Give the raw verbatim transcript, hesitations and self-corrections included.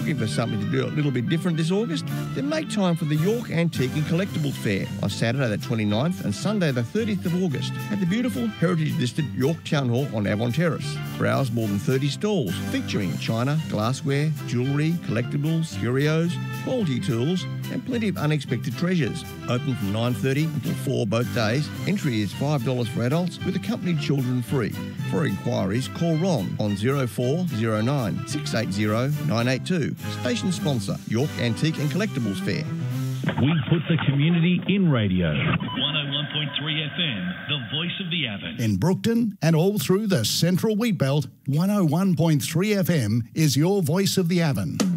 Looking for something to do a little bit different this August? Then make time for the York Antique and Collectibles Fair on Saturday the twenty-ninth and Sunday the thirtieth of August at the beautiful heritage-listed York Town Hall on Avon Terrace. Browse more than thirty stalls featuring china, glassware, jewellery, collectibles, curios, quality tools and plenty of unexpected treasures. Open from nine thirty until four both days. Entry is five dollars for adults with accompanied children free. For inquiries, call Ron on zero four zero nine, six eight zero, nine eight two. Station sponsor, York Antique and Collectibles Fair. We put the community in radio. one oh one point three F M, the voice of the Avon. In Brookton and all through the Central Wheatbelt, one oh one point three F M is your voice of the Avon.